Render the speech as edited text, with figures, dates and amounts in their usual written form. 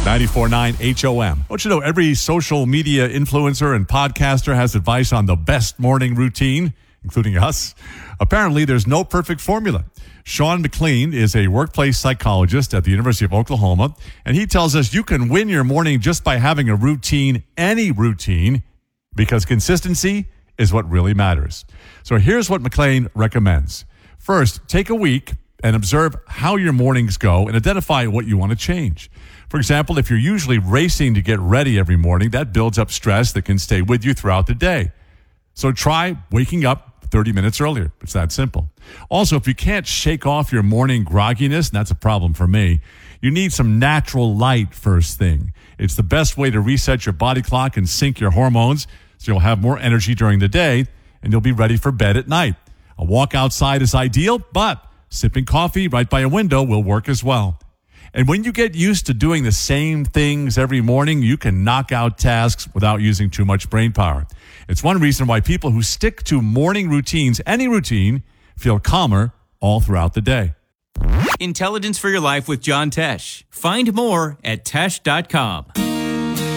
94.9 HOM. Don't you know every social media influencer and podcaster has advice on the best morning routine, including us? Apparently, there's no perfect formula. Sean McLean is a workplace psychologist at the University of Oklahoma, and he tells us you can win your morning just by having a routine, any routine, because consistency is what really matters. So here's what McLean recommends. First, take a week and observe how your mornings go and identify what you want to change. For example, if you're usually racing to get ready every morning, that builds up stress that can stay with you throughout the day. So try waking up 30 minutes earlier. It's that simple. Also, if you can't shake off your morning grogginess, and that's a problem for me, you need some natural light first thing. It's the best way to reset your body clock and sync your hormones so you'll have more energy during the day and you'll be ready for bed at night. A walk outside is ideal, but sipping coffee right by a window will work as well. And when you get used to doing the same things every morning, you can knock out tasks without using too much brain power. It's one reason why people who stick to morning routines, any routine, feel calmer all throughout the day. Intelligence for your life with John Tesh. Find more at Tesh.com.